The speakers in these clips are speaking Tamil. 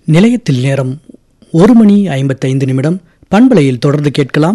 நிலையத்தில் நேரம் 1:55 பண்பலையில் தொடர்ந்து கேட்கலாம்.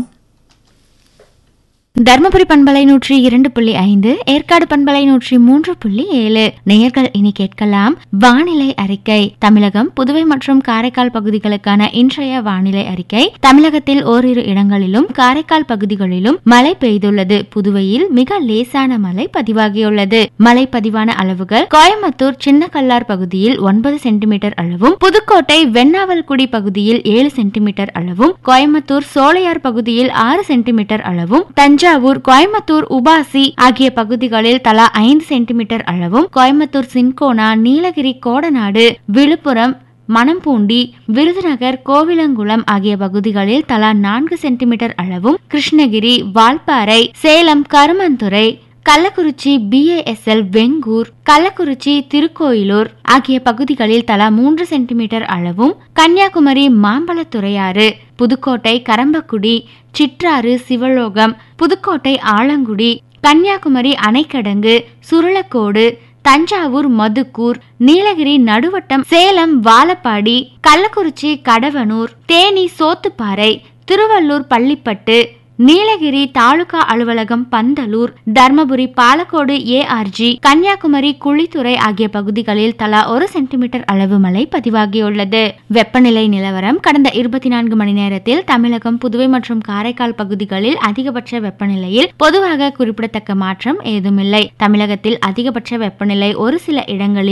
தர்மபுரி பண்பலை 102.5, ஏற்காடு பண்பலை 103.7. நேயர்கள் இனி கேட்கலாம் வானிலை அறிக்கை. தமிழகம், புதுவை மற்றும் காரைக்கால் பகுதிகளுக்கான இன்றைய வானிலை அறிக்கை. தமிழகத்தில் ஓரிரு இடங்களிலும் காரைக்கால் பகுதிகளிலும் மழை பெய்துள்ளது. புதுவையில் மிக லேசான மழை பதிவாகியுள்ளது. மழை பதிவான அளவுகள்: கோயம்புத்தூர் சின்னக்கல்லார் பகுதியில் 9 சென்டிமீட்டர் அளவும், புதுக்கோட்டை வெண்ணாவல்குடி பகுதியில் 7 சென்டிமீட்டர் அளவும், கோயம்புத்தூர் சோலையார் பகுதியில் 6 சென்டிமீட்டர் அளவும், தஞ்சாவூர், கோயம்புத்தூர், உபாசி ஆகிய பகுதிகளில் தலா 5 சென்டிமீட்டர் அளவும், கோயம்புத்தூர் சின்கோனா, நீலகிரி, கோடநாடு, விழுப்புரம், மணம்பூண்டி, விருதுநகர், கோவிலங்குளம் ஆகிய பகுதிகளில் தலா 4 சென்டிமீட்டர் அளவும், கிருஷ்ணகிரி, வால்பாறை, சேலம், கருமந்துறை, கள்ளக்குறிச்சி, BASL, வெங்கூர், கள்ளக்குறிச்சி, திருக்கோயிலூர் ஆகிய பகுதிகளில் தலா 3 சென்டிமீட்டர் அளவும், கன்னியாகுமரி, மாம்பழத்துறையாறு, புதுக்கோட்டை, கரம்பக்குடி, சிற்றாறு, சிவலோகம், புதுக்கோட்டை, ஆலங்குடி, கன்னியாகுமரி, அணைக்கடங்கு, சுருளக்கோடு, தஞ்சாவூர், மதுக்கூர், நீலகிரி, நடுவட்டம், சேலம், வாழப்பாடி, கள்ளக்குறிச்சி, கடவனூர், தேனி, சோத்துப்பாறை, திருவள்ளூர், பள்ளிப்பட்டு, நீலகிரி தாலுகா அலுவலகம், பந்தலூர், தர்மபுரி, பாலக்கோடு, ARG, கன்னியாகுமரி, குளித்துறை ஆகிய பகுதிகளில் தலா 1 சென்டிமீட்டர் அளவு மழை பதிவாகியுள்ளது. வெப்பநிலை நிலவரம்: கடந்த 24 மணி நேரத்தில் தமிழகம், புதுவை மற்றும் காரைக்கால் பகுதிகளில் அதிகபட்ச வெப்பநிலையில் பொதுவாக குறிப்பிடத்தக்க மாற்றம் ஏதுமில்லை. தமிழகத்தில் அதிகபட்ச வெப்பநிலை ஒரு சில இடங்களில்